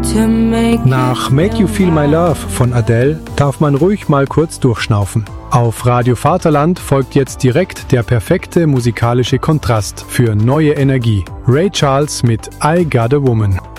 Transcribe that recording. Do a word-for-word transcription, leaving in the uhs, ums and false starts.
Nach Make You Feel My Love von Adele darf man ruhig mal kurz durchschnaufen. Auf Radio Vaterland folgt jetzt direkt der perfekte musikalische Kontrast für neue Energie. Ray Charles mit I Got a Woman.